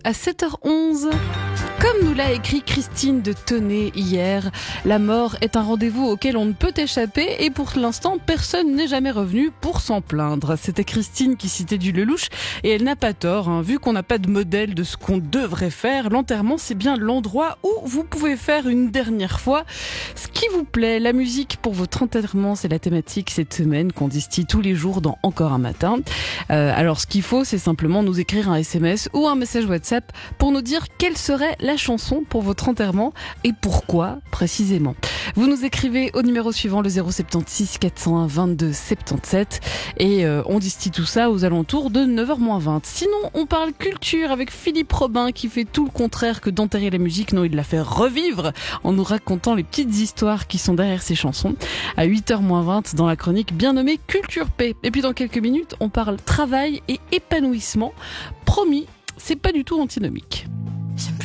À 7h11, comme nous l'a écrit Christine de Tonnet hier, la mort est un rendez-vous auquel on ne peut échapper et pour l'instant, personne n'est jamais revenu pour s'en plaindre. C'était Christine qui citait du Lelouch et elle n'a pas tort. Vu qu'on n'a pas de modèle de ce qu'on devrait faire, l'enterrement c'est bien l'endroit où vous pouvez faire une dernière fois ce qui vous plaît. La musique pour votre enterrement, c'est la thématique cette semaine qu'on distille tous les jours dans Encore un matin. Alors ce qu'il faut, c'est simplement nous écrire un SMS ou un message WhatsApp pour nous dire quelle serait la chanson pour votre enterrement et pourquoi précisément. Vous nous écrivez au numéro suivant, le 076 401 22 77 et on distille tout ça aux alentours de 9h-20. Sinon, on parle culture avec Philippe Robin qui fait tout le contraire que d'enterrer la musique. Non, il la fait revivre en nous racontant les petites histoires qui sont derrière ces chansons. À 8h-20 dans la chronique bien nommée Culture P. Et puis dans quelques minutes, on parle travail et épanouissement. Promis, c'est pas du tout antinomique.